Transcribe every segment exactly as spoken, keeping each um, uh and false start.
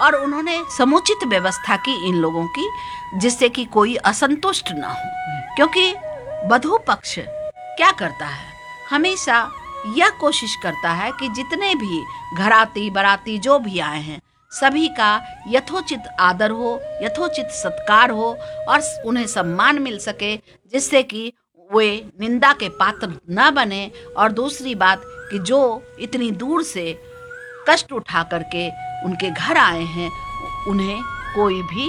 और उन्होंने समुचित व्यवस्था की इन लोगों की, जिससे कि कोई असंतुष्ट ना हो। क्योंकि वधू पक्ष क्या करता है, हमेशा यह कोशिश करता है कि जितने भी घराती बाराती जो भी आए हैं सभी का यथोचित आदर हो, यथोचित सत्कार हो और उन्हें सम्मान मिल सके, जिससे कि वे निंदा के पात्र न बने। और दूसरी बात कि जो इतनी दूर से कष्ट उठा करके उनके घर आए हैं उन्हें कोई भी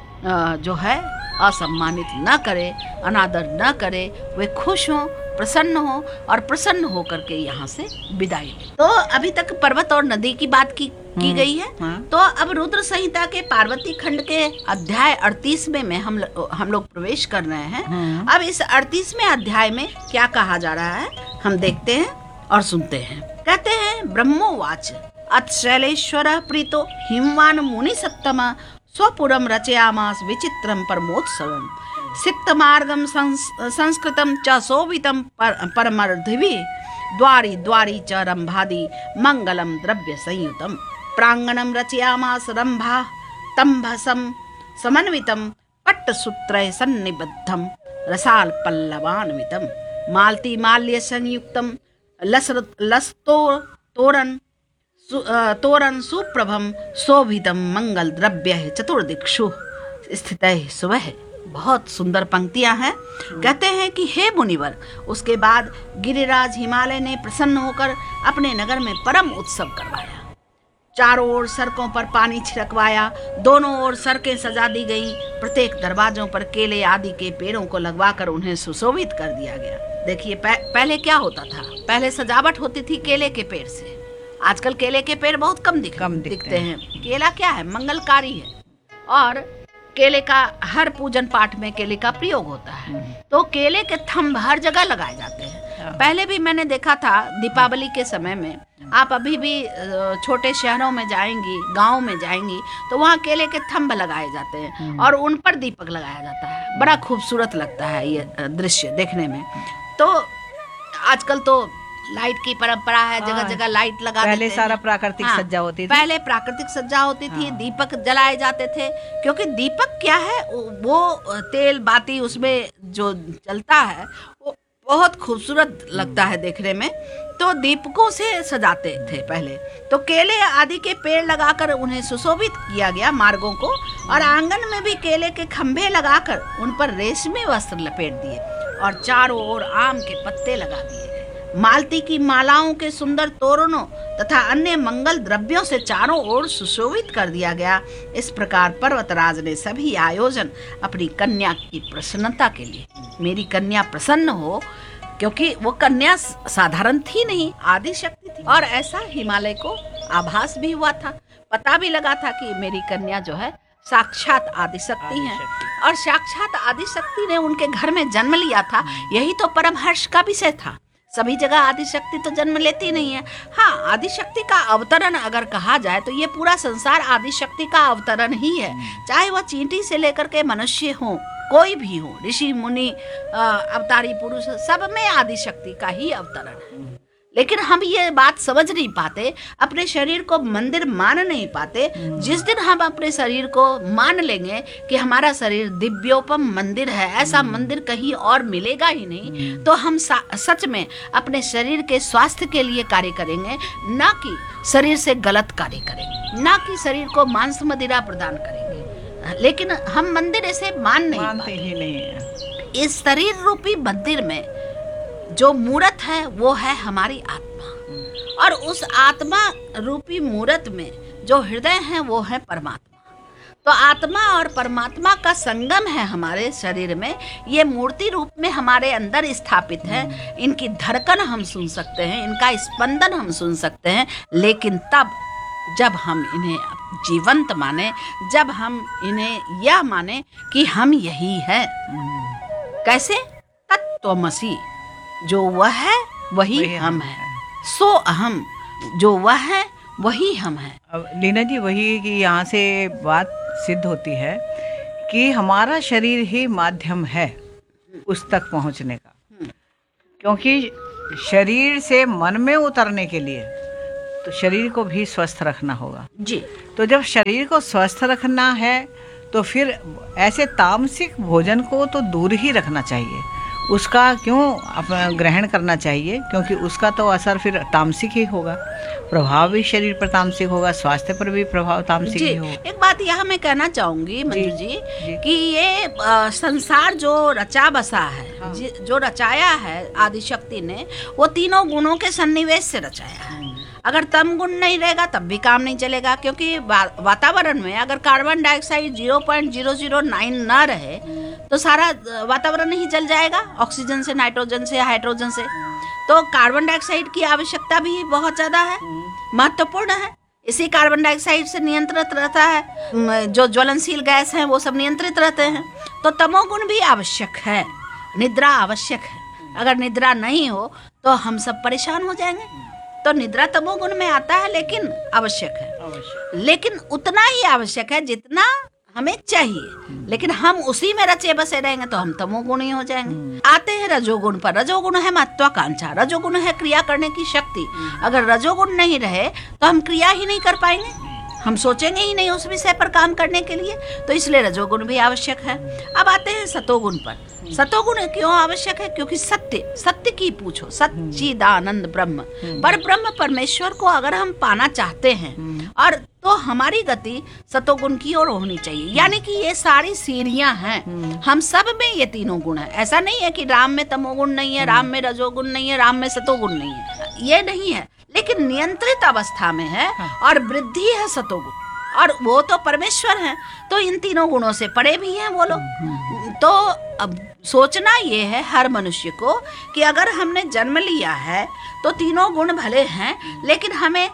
जो है असम्मानित न करे, अनादर न करे, वे खुश हों, प्रसन्न हो और प्रसन्न हो करके यहाँ से विदाई ले। तो अभी तक पर्वत और नदी की बात की की गई है। तो अब रुद्र संहिता के पार्वती खंड के अध्याय अड़तीसवें में हम हम लोग प्रवेश कर रहे हैं। अब इस अड़तीसवें अध्याय में क्या कहा जा रहा है हम देखते हैं और सुनते हैं। कहते हैं, ब्रह्मोवाच अतशैलेश्वर प्रीतो हिमवान मुनि सत्तम स्वपुरम रचयामास विचित्रम परमोत्सवम सिक्तमार्गम संस्कृतम च शोभितम परमर्धिभि द्वारी द्वारी च रंभादि मंगलम द्रव्य संयुतम प्रांगणम रचयामास रंभा तंभसम समन्वितम पट्टसूत्रय सन्निबद्धम रसाल पल्लवान्वितम मालती माल्य संयुक्तम लसर लस्तो तोरण सु, तोरण सुप्रभम शोभितम मंगल द्रव्य चतुर्दिक्षु स्थित सुबह। बहुत सुंदर पंक्तियां हैं। कहते हैं कि हे मुनिवर, उसके बाद गिरिराज हिमालय ने प्रसन्न होकर अपने नगर में परम उत्सव करवाया। चारों ओर सड़कों पर पानी छिड़कवाया, दोनों ओर सड़कें सजा दी गई, प्रत्येक दरवाजों पर केले आदि के पेड़ों को लगवाकर उन्हें सुशोभित कर दिया गया। देखिए पहले क्या होता था, पहले सजावट होती थी केले के पेड़ से। आजकल केले के पेड़ बहुत कम दिख, कम दिखते हैं। केला क्या है, मंगलकारी है और केले का हर पूजन पाठ में केले का प्रयोग होता है। तो केले के थंब हर जगह लगाए जाते हैं। पहले भी मैंने देखा था दीपावली के समय में, आप अभी भी छोटे शहरों में जाएंगी, गांव में जाएंगी तो वहाँ केले के थंब लगाए जाते हैं और उन पर दीपक लगाया जाता है। बड़ा खूबसूरत लगता है ये दृश्य देखने में। तो आजकल तो लाइट की परंपरा है, जगह जगह लाइट लगा देते हैं। पहले सारा प्राकृतिक हाँ, सज्जा होती थी। पहले प्राकृतिक सज्जा होती थी। हाँ। दीपक जलाए जाते थे, क्योंकि दीपक क्या है, वो तेल बाती उसमें जो जलता है वो बहुत खूबसूरत लगता है देखने में। तो दीपकों से सजाते थे पहले। तो केले आदि के पेड़ लगाकर उन्हें सुशोभित किया गया मार्गों को, और आंगन में भी केले के खंभे लगाकर उन पर रेशमी वस्त्र लपेट दिए और चारों ओर आम के पत्ते लगा दिए। मालती की मालाओं के सुंदर तोरणों तथा अन्य मंगल द्रव्यों से चारों ओर सुशोभित कर दिया गया। इस प्रकार पर्वतराज ने सभी आयोजन अपनी कन्या की प्रसन्नता के लिए, मेरी कन्या प्रसन्न हो, क्योंकि वो कन्या साधारण थी नहीं, आदि शक्ति थी। और ऐसा हिमालय को आभास भी हुआ था, पता भी लगा था कि मेरी कन्या जो है साक्षात आदि शक्ति है। और साक्षात आदि शक्ति ने उनके घर में जन्म लिया था, यही तो परम हर्ष का विषय था। सभी जगह आदिशक्ति तो जन्म लेती नहीं है। हाँ, आदिशक्ति का अवतरण अगर कहा जाए तो ये पूरा संसार आदिशक्ति का अवतरण ही है। चाहे वह चींटी से लेकर के मनुष्य हो, कोई भी हो, ऋषि मुनि अवतारी पुरुष, सब में आदिशक्ति का ही अवतरण है। लेकिन हम ये बात समझ नहीं पाते, अपने शरीर को मंदिर मान नहीं पाते। जिस दिन हम अपने शरीर को मान लेंगे कि हमारा शरीर दिव्योपम मंदिर है, ऐसा मंदिर कहीं और मिलेगा ही नहीं, तो हम सच में अपने शरीर के स्वास्थ्य के लिए कार्य करेंगे, ना कि शरीर से गलत कार्य करेंगे, ना कि शरीर को मांस मदिरा प्रदान करेंगे। लेकिन हम मंदिर ऐसे मान नहीं मानते ही नहीं है। इस शरीर रूपी मंदिर में जो मूर्त है वो है हमारी आत्मा, और उस आत्मा रूपी मूर्त में जो हृदय है वो है परमात्मा। तो आत्मा और परमात्मा का संगम है हमारे शरीर में, ये मूर्ति रूप में हमारे अंदर स्थापित है। इनकी धड़कन हम सुन सकते हैं, इनका स्पंदन हम सुन सकते हैं, लेकिन तब जब हम इन्हें जीवंत माने, जब हम इन्हें यह माने कि हम यही है। कैसे? तत्त्वमसि, जो वह है वही, वही हम है, सो अहम, जो वह है वही हम है। अब लीना जी, वही कि यहाँ से बात सिद्ध होती है कि हमारा शरीर ही माध्यम है उस तक पहुँचने का। क्योंकि शरीर से मन में उतरने के लिए तो शरीर को भी स्वस्थ रखना होगा जी। तो जब शरीर को स्वस्थ रखना है तो फिर ऐसे तामसिक भोजन को तो दूर ही रखना चाहिए। उसका क्यों अपना ग्रहण करना चाहिए, क्योंकि उसका तो असर फिर तामसिक ही होगा, प्रभाव भी शरीर पर तामसिक होगा, स्वास्थ्य पर भी प्रभाव तामसिक जी। ही होगा। एक बात यहाँ मैं कहना चाहूंगी मंजू जी, जी। कि ये आ, संसार जो रचा बसा है, हाँ। जो रचाया है आदिशक्ति ने, वो तीनों गुणों के सन्निवेश से रचाया है। अगर तम गुण नहीं रहेगा तब भी काम नहीं चलेगा, क्योंकि वा, वातावरण में अगर carbon dioxide zero point zero zero nine न रहे तो सारा वातावरण ही जल जाएगा, ऑक्सीजन से, नाइट्रोजन से, हाइड्रोजन से। तो कार्बन डाइऑक्साइड की आवश्यकता भी बहुत ज्यादा है, महत्वपूर्ण है। इसी कार्बन डाइऑक्साइड से नियंत्रित रहता है, जो ज्वलनशील गैस हैं वो सब नियंत्रित रहते हैं। तो तमोगुण भी आवश्यक है, निद्रा आवश्यक है। अगर निद्रा नहीं हो तो हम सब परेशान हो जाएंगे। तो निद्रा तमोगुण में आता है, लेकिन आवश्यक है, अवश्य। लेकिन उतना ही आवश्यक है जितना हमें चाहिए। लेकिन हम उसी में रचे बसे रहेंगे तो हम तमोगुणी हो जाएंगे। आते हैं रजोगुण पर। रजोगुण है महत्वाकांक्षा, रजोगुण है क्रिया करने की शक्ति। अगर रजोगुण नहीं रहे तो हम क्रिया ही नहीं कर पाएंगे, हम सोचेंगे ही नहीं उस विषय पर काम करने के लिए। तो इसलिए रजोगुण भी आवश्यक है। अब आते हैं सतोगुण पर। सतोगुण क्यों आवश्यक है? क्योंकि सत्य, सत्य की पूछो, सच्चिदानंद ब्रह्म, पर ब्रह्म परमेश्वर को अगर हम पाना चाहते हैं और तो हमारी गति सतोगुण की ओर होनी चाहिए। यानी कि ये सारी सीढ़ियां हैं, हम सब में ये तीनों गुण है। ऐसा नहीं है कि राम में तमोगुण नहीं है, राम में रजोगुण नहीं है, राम में सतोगुण नहीं है, ये नहीं है। लेकिन नियंत्रित अवस्था में है और वृद्धि है सतोगुण, और वो तो परमेश्वर हैं, तो इन तीनों गुणों से परे भी हैं वो लोग। तो अब सोचना ये है हर मनुष्य को कि अगर हमने जन्म लिया है तो तीनों गुण भले हैं, लेकिन हमें,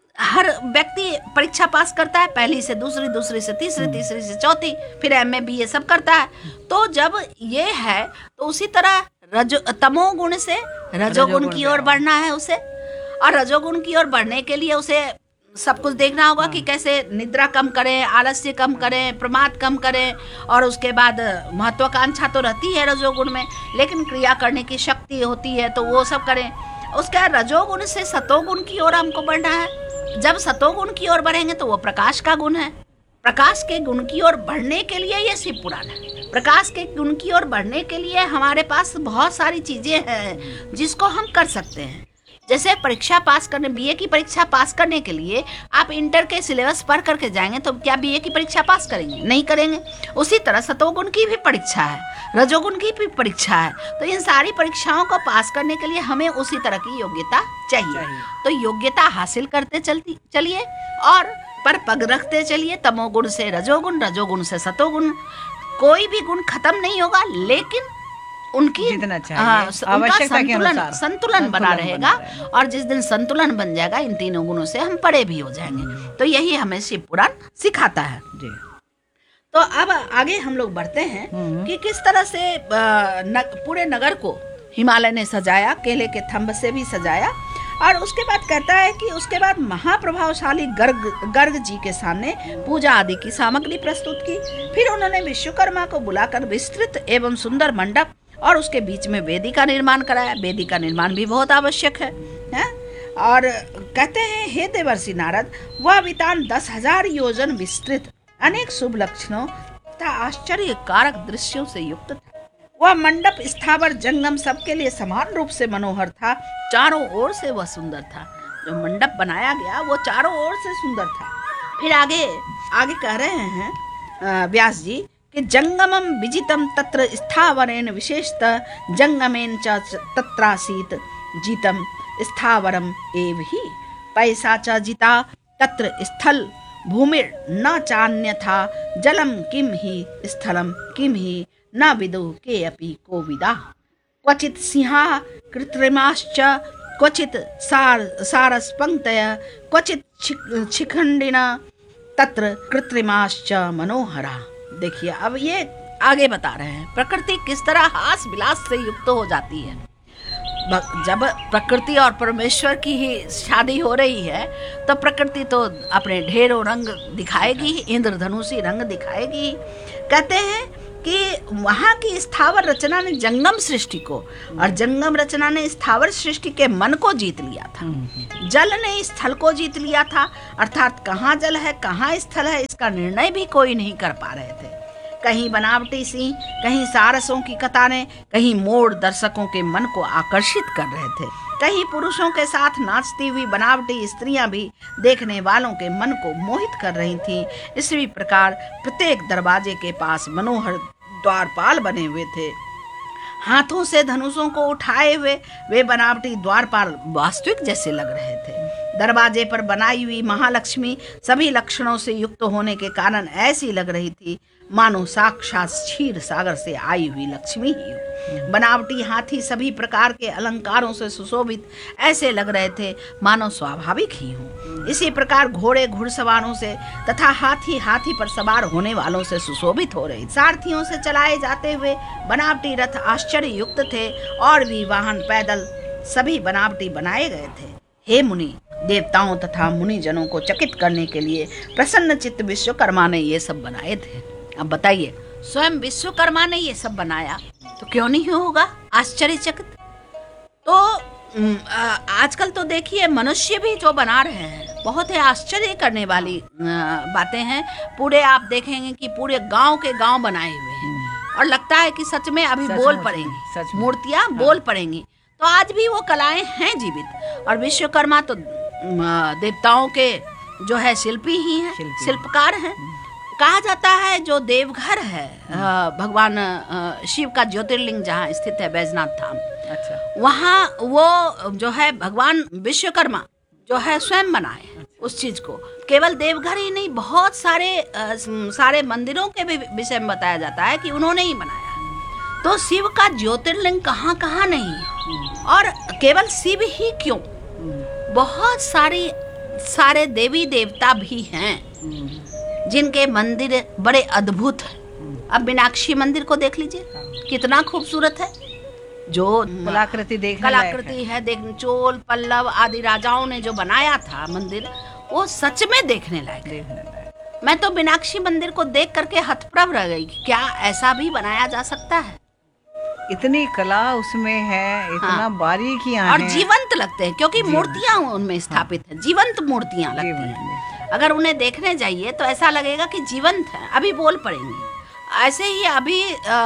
हर व्यक्ति परीक्षा पास करता है, पहली से दूसरी, दूसरी से तीसरी, तीसरी से चौथी, फिर एम ए बी ए सब करता है। तो जब ये है तो उसी तरह रजो तमोगुण से रजोगुण की ओर बढ़ना है उसे, और रजोगुण की ओर बढ़ने के लिए उसे सब कुछ देखना होगा कि कैसे निद्रा कम करें, आलस्य कम करें, प्रमाद कम करें। और उसके बाद महत्वाकांक्षा तो रहती है रजोगुण में, लेकिन क्रिया करने की शक्ति होती है तो वो सब करें। उसके बाद रजोगुण से सतोगुण की ओर हमको बढ़ना है। जब सतोगुण की ओर बढ़ेंगे तो वो प्रकाश का गुण है। प्रकाश के गुण की ओर बढ़ने के लिए ये शिव पुराण है। प्रकाश के गुण की ओर बढ़ने के लिए हमारे पास बहुत सारी चीजें हैं जिसको हम कर सकते हैं। जैसे परीक्षा पास करने, बीए की परीक्षा पास करने के लिए आप इंटर के सिलेबस पढ़ करके जाएंगे तो क्या बीए की परीक्षा पास करेंगे? नहीं करेंगे। उसी तरह सतोगुण की भी परीक्षा है, रजोगुण की भी परीक्षा है। तो इन सारी परीक्षाओं को पास करने के लिए हमें उसी तरह की योग्यता चाहिए, चाहिए। तो योग्यता हासिल करते चलती चलिए और पर पग रखते चलिए। तमोगुण से रजोगुण, रजोगुण से सतोगुण, कोई भी गुण खत्म नहीं होगा, लेकिन उनकी जितना चाहिए, हाँ, आवश्यकता के संतुलन अनुसार संतुलन बना रहेगा। और जिस दिन संतुलन बन जाएगा इन तीनों गुणों से हम परे भी हो जाएंगे। तो यही हमें शिव पुराण सिखाता है जी। तो अब आगे हम लोग बढ़ते हैं कि किस तरह से न, पूरे नगर को हिमालय ने सजाया, केले के थंब से भी सजाया। और उसके बाद कहता है कि उसके बाद महाप्रभावशाली गर्ग गर्ग जी के सामने पूजा आदि की सामग्री प्रस्तुत की। फिर उन्होंने विश्वकर्मा को बुलाकर विस्तृत एवं सुंदर मंडप और उसके बीच में वेदी का निर्माण कराया। वेदी का निर्माण भी बहुत आवश्यक है, है? और कहते हैं, हे देवर्षि नारद, वह वितान दस हजार योजन विस्तृत, अनेक शुभ लक्षणों तथा आश्चर्य कारक दृश्यों से युक्त था। वह मंडप स्थावर जंगम सबके लिए समान रूप से मनोहर था। चारों ओर से वह सुंदर था। जो मंडप बनाया गया वो चारों ओर से सुंदर था। फिर आगे आगे कह रहे हैं व्यास जी कि जंगमम विजितम तत्र स्थावरेण विशेषतः जंगमेन च तत्रासीत जितम स्थावरम एव ही पैसा च जिता तत्र स्थल भूमिर न चान्यथा जलम किम ही स्थलम किम ही न विदु के अपि कोविदा क्वचित सिंहा कृत्रिमाश्च क्वचित सार सारस्पंक्तय क्वचित शिखंडिना तत्र कृत्रिमाश्च मनोहरा। देखिए अब ये आगे बता रहे हैं प्रकृति किस तरह हास विलास से युक्त हो जाती है। जब प्रकृति और परमेश्वर की ही शादी हो रही है तो प्रकृति तो अपने ढेरों रंग दिखाएगी, इंद्रधनुषी रंग दिखाएगी। कहते हैं कि वहाँ की स्थावर रचना ने जंगम सृष्टि को और जंगम रचना ने स्थावर सृष्टि के मन को जीत लिया था। जल ने स्थल को जीत लिया था, अर्थात कहाँ जल है कहाँ स्थल है इसका निर्णय भी कोई नहीं कर पा रहे थे। कहीं बनावटी सिंह, कहीं सारसों की कतारें, कहीं मोर दर्शकों के मन को आकर्षित कर रहे थे। कहीं पुरुषों के साथ नाचती हुई बनावटी स्त्रियां भी देखने वालों के मन को मोहित कर रही थीं। इसी प्रकार प्रत्येक दरवाजे के पास मनोहर द्वारपाल बने हुए थे। हाथों से धनुषों को उठाए हुए वे बनावटी द्वारपाल वास्तविक जैसे लग रहे थे। दरवाजे पर बनाई हुई महालक्ष्मी सभी लक्षणों से युक्त होने के कारण ऐसी लग रही थी मानो साक्षात क्षीर सागर से आई हुई लक्ष्मी ही हो। बनावटी हाथी सभी प्रकार के अलंकारों से सुशोभित ऐसे लग रहे थे मानो स्वाभाविक ही हो। इसी प्रकार घोड़े घुड़सवारों से तथा हाथी हाथी पर सवार होने वालों से सुशोभित हो रहे। सारथियों से चलाए जाते हुए बनावटी रथ आश्चर्य युक्त थे और भी वाहन पैदल सभी बनावटी बनाए गए थे। हे मुनि, देवताओं तथा मुनि जनों को चकित करने के लिए प्रसन्न चित्त विश्वकर्मा ने ये सब बनाए थे। अब बताइए, स्वयं विश्वकर्मा ने ये सब बनाया तो क्यों नहीं होगा आश्चर्यचकित? तो आजकल तो देखिए मनुष्य भी जो बना रहे हैं बहुत ही आश्चर्य करने वाली बातें हैं। पूरे आप देखेंगे कि पूरे गांव के गांव बनाए हुए हैं और लगता है कि सच में अभी बोल पड़ेंगी, मूर्तियां हाँ। बोल पड़ेंगी। तो आज भी वो कलाएं हैं जीवित। और विश्वकर्मा तो देवताओं के जो है शिल्पी ही हैं, शिल्पकार हैं। कहा जाता है जो देवघर है भगवान शिव का ज्योतिर्लिंग जहाँ स्थित है बैजनाथ धाम, अच्छा। वहाँ वो जो है भगवान विश्वकर्मा जो है स्वयं बनाए उस चीज को। केवल देवघर ही नहीं, बहुत सारे आ, सारे मंदिरों के भी विषय में बताया जाता है कि उन्होंने ही बनाया। तो शिव का ज्योतिर्लिंग कहाँ कहाँ नहीं, और केवल शिव ही क्यों, बहुत सारी सारे देवी देवता भी हैं जिनके मंदिर बड़े अद्भुत हैं। अब मीनाक्षी मंदिर को देख लीजिए, कितना खूबसूरत है। जो कलाकृति देख कलाकृति है, देख चोल पल्लव आदि राजाओं ने जो बनाया था मंदिर, वो सच में देखने लायक है। मैं तो मीनाक्षी मंदिर को देख करके हतप्रभ रह गई, क्या ऐसा भी बनाया जा सकता है? इतनी कला उसमें है, इतना हाँ। बारीकियां और जीवंत लगते हैं क्योंकि मूर्तियां उनमें स्थापित हाँ। है, जीवंत मूर्तियां लगती हैं। अगर उन्हें देखने जाइए तो ऐसा लगेगा कि जीवंत है, अभी बोल पड़ेंगी। ऐसे ही अभी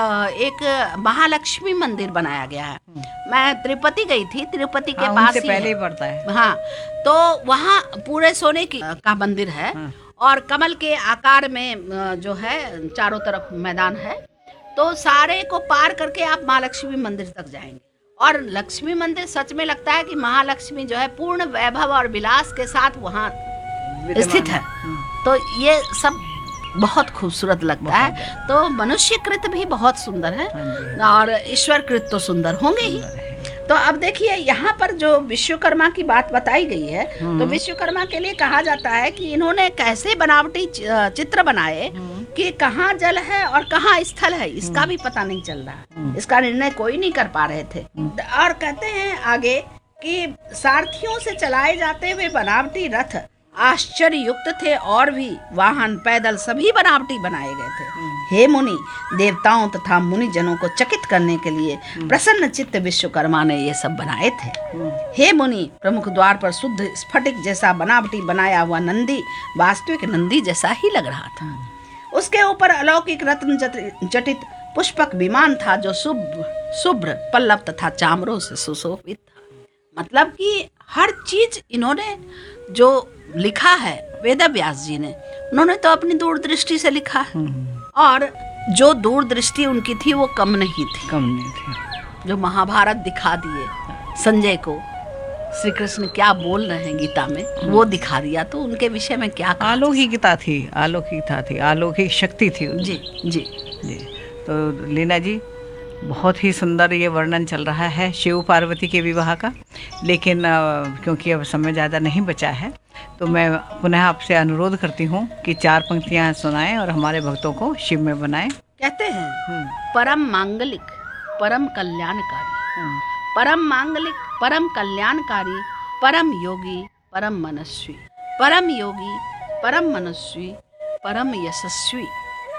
एक महालक्ष्मी मंदिर बनाया गया है। मैं तिरुपति गई थी, तिरुपति के हाँ, पास ही पहले ही पड़ता है। हाँ, तो वहाँ पूरे सोने की का मंदिर है हाँ। और कमल के आकार में जो है चारों तरफ मैदान है। तो सारे को पार करके आप महालक्ष्मी मंदिर तक जाएंगे और लक्ष्मी मंदिर सच में लगता है कि महालक्ष्मी जो है पूर्ण वैभव और विलास के साथ वहाँ स्थित है। तो ये सब बहुत खूबसूरत लगता है। तो मनुष्यकृत भी बहुत सुंदर है और ईश्वरकृत तो सुंदर होंगे ही। तो अब देखिए यहाँ पर जो विश्वकर्मा की बात बताई गई है, तो विश्वकर्मा के लिए कहा जाता है कि इन्होंने कैसे बनावटी चित्र बनाए कि कहाँ जल है और कहाँ स्थल है, इसका भी पता नहीं चल रहा, इसका निर्णय कोई नहीं कर पा रहे थे। और कहते हैं आगे कि सारथियों से चलाए जाते हुए बनावटी रथ आश्चर्य युक्त थे और भी वाहन पैदल सभी बनावटी बनाए गए थे। हे मुनि, देवताओं तथा मुनि जनों को चकित करने के लिए प्रसन्न चित्त विश्वकर्मा ने ये सब बनाए थे। हे मुनि, प्रमुख द्वार पर शुद्ध स्फटिक जैसा बनावटी बनाया हुआ नंदी वास्तविक नंदी जैसा ही लग रहा था। उसके ऊपर अलौकिक रत्न जटित पुष्पक विमान था जो शुभ्र शुभ्र पल्लव तथा चामरों से सुशोभित था। मतलब कि हर चीज इन्होंने जो लिखा है वेद व्यास जी ने, उन्होंने तो अपनी दूरदृष्टि से लिखा है और जो दूरदृष्टि उनकी थी वो कम नहीं थी कम नहीं थी जो महाभारत दिखा दिए संजय को, श्री कृष्ण क्या बोल रहे हैं गीता में वो दिखा दिया, तो उनके विषय में क्या अलौकिकता थी, अलौकिकता थी, अलौकिक शक्ति थी। जी जी जी। तो लीना जी, बहुत ही सुंदर ये वर्णन चल रहा है शिव पार्वती के विवाह का, लेकिन क्योंकि अब समय ज़्यादा नहीं बचा है तो मैं पुनः आपसे अनुरोध करती हूँ कि चार पंक्तियाँ सुनाएं और हमारे भक्तों को शिव में बनाएं। कहते हैं परम मांगलिक परम कल्याणकारी, परम मांगलिक परम कल्याणकारी, परम योगी परम मनस्वी, परम योगी परम मनस्वी, परम यशस्वी,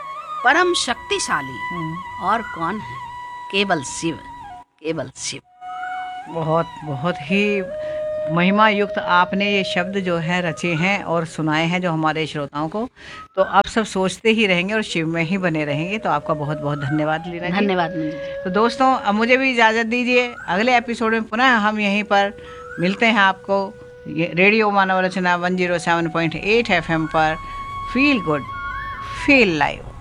परम शक्तिशाली हम्म। और कौन है? केवल शिव, केवल शिव। बहुत बहुत ही महिमा युक्त आपने ये शब्द जो है रचे हैं और सुनाए हैं जो हमारे श्रोताओं को, तो आप सब सोचते ही रहेंगे और शिव में ही बने रहेंगे। तो आपका बहुत बहुत धन्यवाद लीना जी। धन्यवाद मंजू जी। तो दोस्तों, अब मुझे भी इजाज़त दीजिए। अगले एपिसोड में पुनः हम यहीं पर मिलते हैं आपको, ये रेडियो मानव रचना one zero seven point eight F M पर। Feel good, feel live.